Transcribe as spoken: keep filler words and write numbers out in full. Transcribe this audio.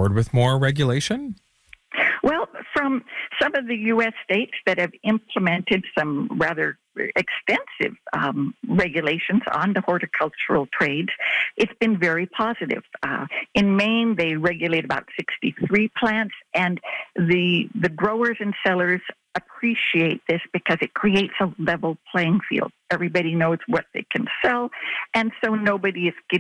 forward with more regulation? Well, from some of the U S states that have implemented some rather extensive um, regulations on the horticultural trades, it's been very positive. Uh, in Maine, they regulate about sixty-three plants, and the the growers and sellers appreciate this because it creates a level playing field. Everybody knows what they can sell, and so nobody is getting